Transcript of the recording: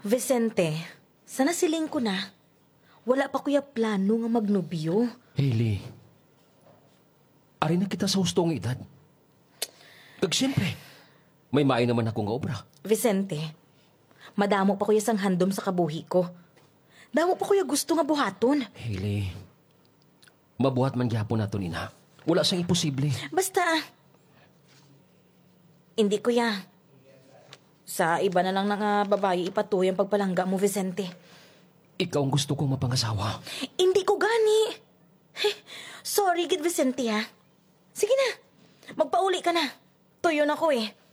Vicente, sana siling ko na. Wala pa kuya plano nga magnobyo. Hailey, ari na kita sa hustong edad. Kag siyempre, may maay naman ako nga obra. Vicente, madamo pa kuya sang handom sa kabuhi ko. Damo pa kuya gusto nga buhaton. Hailey, mabuhat man gyapon nato ina. Wala sang imposible. Basta, hindi kuya. Sa iba na lang nga babae ipatuloy ang pagpalangga mo, Vicente. Ikaw ang gusto kong mapangasawa. Hindi ko gani. Sorry, Gid Vicente ha. Sige na, magpauli ka na. Tuyo na ko eh.